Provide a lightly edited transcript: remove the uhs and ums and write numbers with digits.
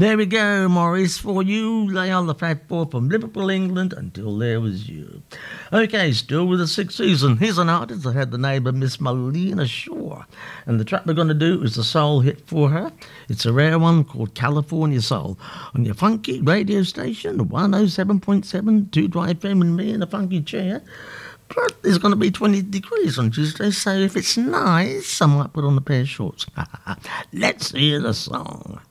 There we go, Maurice, for you. They are the Fab Four from Liverpool, England, Until There Was You. Okay, still with the sixth season. Here's an artist that had the name of Miss Melina Shaw. And the track we're going to do is a soul hit for her. It's a rare one called California Soul. On your funky radio station, 107.7, 2 Drive FM and me in a funky chair. But it's going to be 20 degrees on Tuesday, so if it's nice, I might put on a pair of shorts. Let's hear the song.